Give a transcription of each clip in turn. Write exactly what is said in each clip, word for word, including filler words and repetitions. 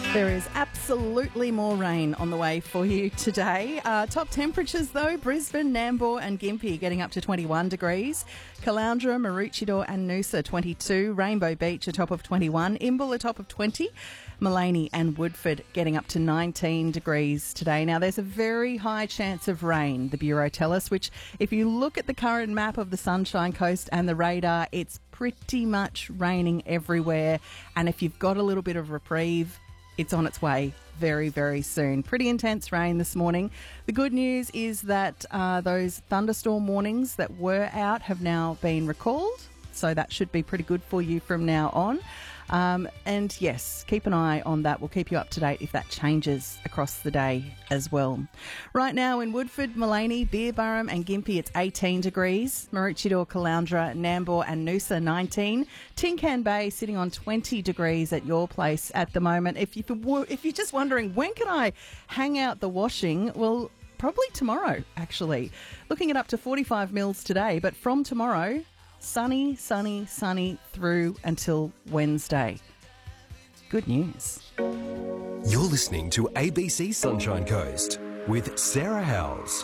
There is absolutely more rain on the way for you today. Uh, top temperatures though, Brisbane, Nambour and Gympie getting up to twenty-one degrees. Caloundra, Maroochydore and Noosa twenty-two. Rainbow Beach a top of twenty-one. Imbil a top of twenty. Maleny and Woodford getting up to nineteen degrees today. Now there's a very high chance of rain, the Bureau tell us, which if you look at the current map of the Sunshine Coast and the radar, it's pretty much raining everywhere. And if you've got a little bit of reprieve, it's on its way very, very soon. Pretty intense rain this morning. The good news is that uh, those thunderstorm warnings that were out have now been recalled, so that should be pretty good for you from now on. Um, and yes, keep an eye on that. We'll keep you up to date if that changes across the day as well. Right now in Woodford, Maleny, Beerburrum and Gympie, it's eighteen degrees. Maroochydore, Caloundra, Nambour and Noosa, nineteen. Tin Can Bay sitting on twenty degrees at your place at the moment. If, you, if you're just wondering, when can I hang out the washing? Well, probably tomorrow, actually. Looking at up to forty-five mils today, but from tomorrow, sunny, sunny, sunny through until Wednesday. Good news. You're listening to A B C Sunshine Coast with Sarah Howells.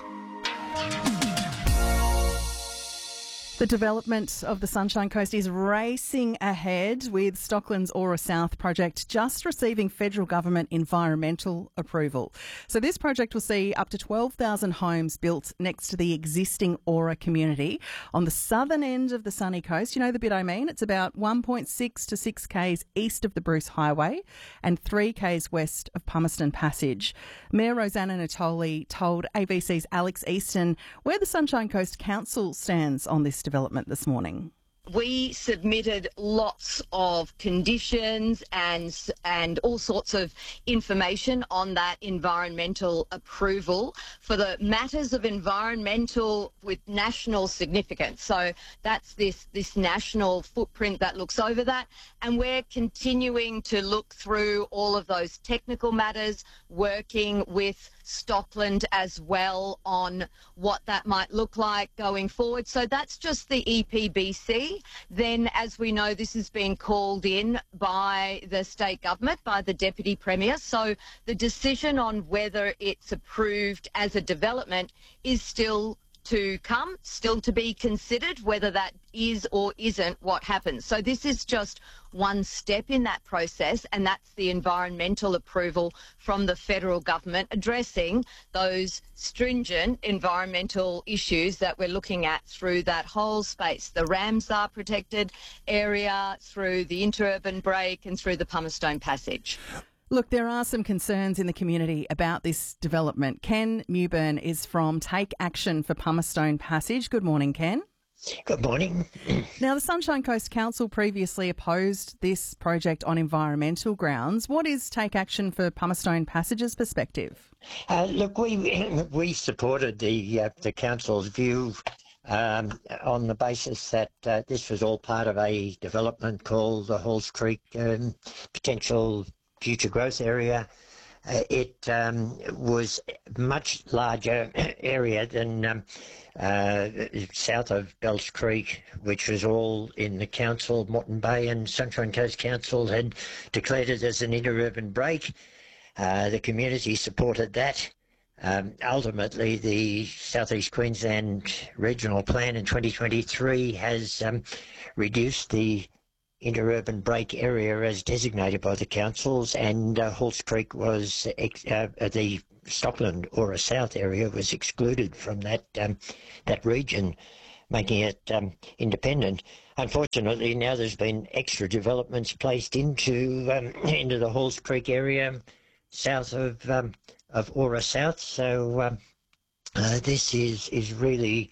The development of the Sunshine Coast is racing ahead, with Stockland's Aura South project just receiving federal government environmental approval. So this project will see up to twelve thousand homes built next to the existing Aura community on the southern end of the sunny coast. You know the bit I mean? It's about one point six to six k's east of the Bruce Highway and three k's west of Palmerston Passage. Mayor Rosanna Natoli told A B C's Alex Easton where the Sunshine Coast Council stands on this development this morning. We submitted lots of conditions and and all sorts of information on that environmental approval for the matters of environmental with national significance. So that's this, this national footprint that looks over that. And we're continuing to look through all of those technical matters, working with Stockland as well on what that might look like going forward. So that's just the E P B C. Then, as we know, this has been called in by the state government, by the Deputy Premier. So the decision on whether it's approved as a development is still to come, still to be considered, whether that is or isn't what happens. So this is just one step in that process, and that's the environmental approval from the federal government addressing those stringent environmental issues that we're looking at through that whole space, the Ramsar protected area, through the interurban break and through the Palmerston Passage. Look, there are some concerns in the community about this development. Ken Mewburn is from Take Action for Palmerston Passage. Good morning, Ken. Good morning. Now, the Sunshine Coast Council previously opposed this project on environmental grounds. What is Take Action for Palmerston Passage's perspective? Uh, look, we we supported the uh, the council's view um, on the basis that uh, this was all part of a development called the Halls Creek um, Potential Future Growth Area. Uh, it um, was a much larger area than um, uh, south of Bells Creek, which was all in the council. Moreton Bay and Sunshine Coast Council had declared it as an interurban break. Uh, the community supported that. Um, ultimately, the South East Queensland Regional Plan in twenty twenty-three has um, reduced the interurban break area as designated by the councils, and uh, Halls Creek was ex- uh, the Stockland Aura South area was excluded from that um, that region, making it um, independent. Unfortunately, now there's been extra developments placed into um, into the Halls Creek area south of um, of Aura South. So um, uh, this is is really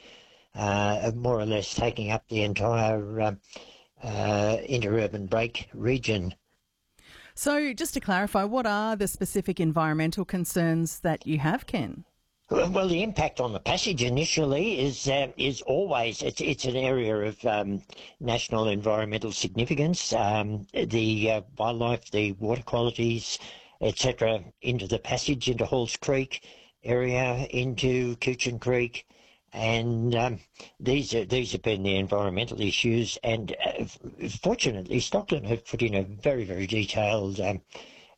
uh, more or less taking up the entire Um, Uh, interurban break region. So just to clarify, what are the specific environmental concerns that you have, Ken? Well, the impact on the passage initially is uh, is always, it's, it's an area of um, national environmental significance. Um, the uh, wildlife, the water qualities, et cetera, into the passage, into Halls Creek area, into Coochin Creek, And um, these are these have been the environmental issues. And uh, fortunately, Stockland have put in a very, very detailed um,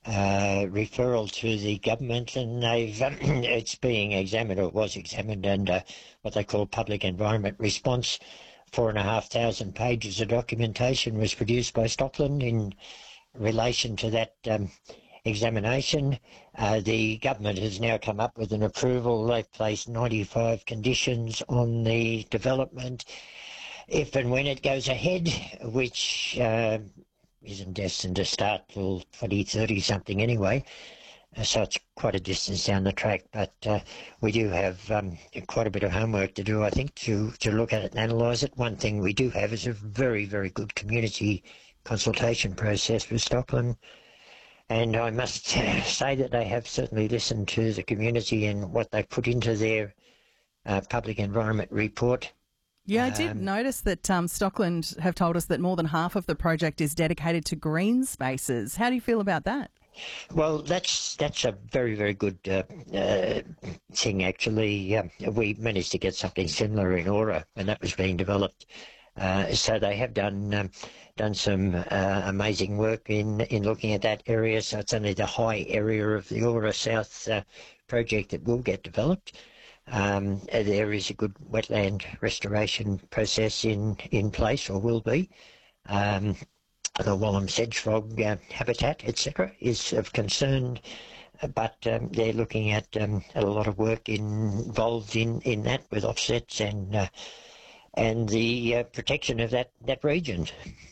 uh, referral to the government, and they've um, it's being examined, or was examined, under what they call public environment response. Four and a half thousand pages of documentation was produced by Stockland in relation to that um, examination. Uh, the government has now come up with an approval. They've placed ninety-five conditions on the development. If and when it goes ahead, which uh, isn't destined to start till twenty thirty something anyway, uh, so it's quite a distance down the track, but uh, we do have um, quite a bit of homework to do, I think, to, to look at it and analyse it. One thing we do have is a very, very good community consultation process with Stockland, and I must say that they have certainly listened to the community and what they put into their uh, public environment report. Yeah, I did um, notice that um, Stockland have told us that more than half of the project is dedicated to green spaces. How do you feel about that? Well, that's that's a very, very good uh, uh, thing, actually. Um, we managed to get something similar in Aura when that was being developed. Uh, so they have done um, done some uh, amazing work in, in looking at that area. So it's only the high area of the Aura South uh, project that will get developed. Um, there is a good wetland restoration process in, in place, or will be. Um, the Wallam sedge frog uh, habitat, et cetera, is of concern, but um, they're looking at, um, at a lot of work involved in, in that, with offsets and uh, and the uh, protection of that, that region.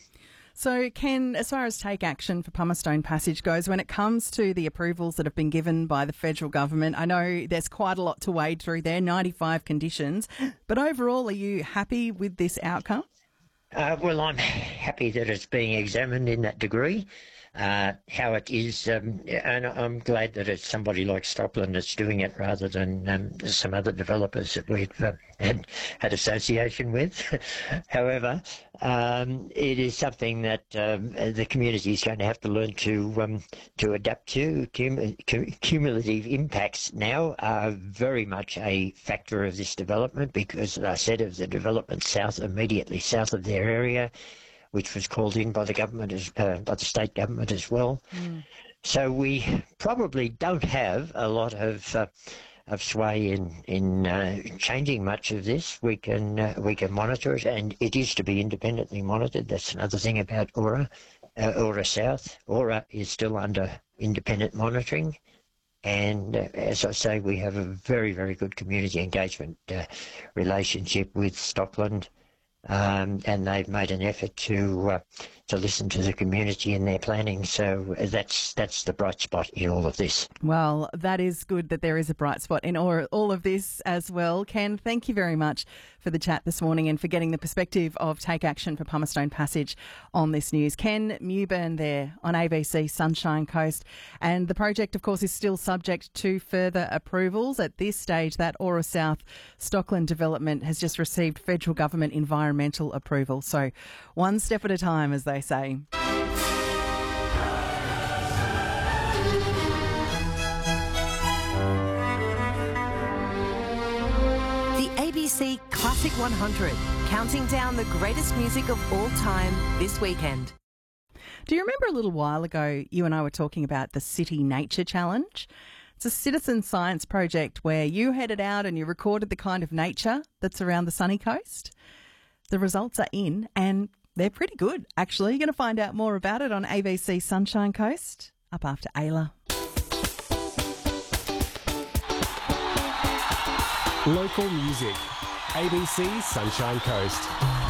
So, Ken, as far as Take Action for Pumicestone Passage goes, when it comes to the approvals that have been given by the federal government, I know there's quite a lot to wade through there, ninety-five conditions, but overall, are you happy with this outcome? Uh, well, I'm happy that it's being examined in that degree. Uh, how it is, um, and I'm glad that it's somebody like Stockland that's doing it rather than um, some other developers that we've uh, had, had association with. However, um, it is something that um, the community is going to have to learn to um, to adapt to. Cum- cumulative impacts now are very much a factor of this development, because, as I said, of the development south, immediately south of their area, which was called in by the government, as, uh, by the state government as well. Mm. So we probably don't have a lot of uh, of sway in in uh, changing much of this. We can uh, we can monitor it, and it is to be independently monitored. That's another thing about Aura, uh, Aura South. Aura is still under independent monitoring, and uh, as I say, we have a very, very good community engagement uh, relationship with Stockland. Um, and they've made an effort to uh, to listen to the community in their planning. So that's that's the bright spot in all of this. Well, that is good that there is a bright spot in all, all of this as well. Ken, thank you very much for the chat this morning and for getting the perspective of Take Action for Pumicestone Passage on this news. Ken Mewburn there on A B C Sunshine Coast. And the project, of course, is still subject to further approvals. At this stage, that Aura South Stockland development has just received federal government environmental approval. So one step at a time, as they say. The A B C Classic one hundred, counting down the greatest music of all time this weekend. Do you remember a little while ago you and I were talking about the City Nature Challenge? It's a citizen science project where you headed out and you recorded the kind of nature that's around the sunny coast. The results are in and they're pretty good, actually. You're going to find out more about it on A B C Sunshine Coast up after Ayla. Local music. A B C Sunshine Coast.